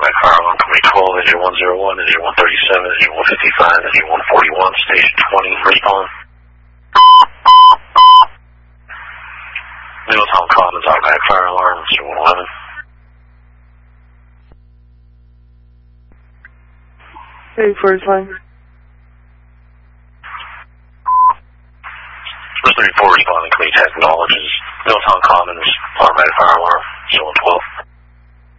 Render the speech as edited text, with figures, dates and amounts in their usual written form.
automatic fire alarm, company 12, engine 101, engine 137, engine 155, engine 141, station 20, respond. Middletown Commons, automatic fire alarm, 111. Hey, first line. Mr. 34 responding, company technologies, Middletown Commons, automatic fire alarm, 112.